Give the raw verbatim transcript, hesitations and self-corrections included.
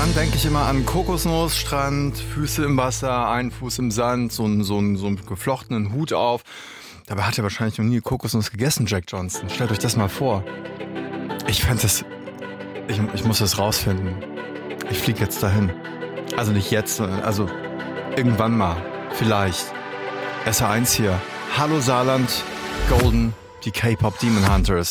Mann denke ich immer an Kokosnuss, Strand, Füße im Wasser, einen Fuß im Sand, so einen, so einen, so einen geflochtenen Hut auf. Dabei hat er wahrscheinlich noch nie Kokosnuss gegessen, Jack Johnson. Stellt euch das mal vor. Ich fand das... Ich, ich muss das rausfinden. Ich fliege jetzt dahin. Also nicht jetzt, also irgendwann mal. Vielleicht. S R eins hier. Hallo Saarland, Golden, die K-Pop Demon Hunters.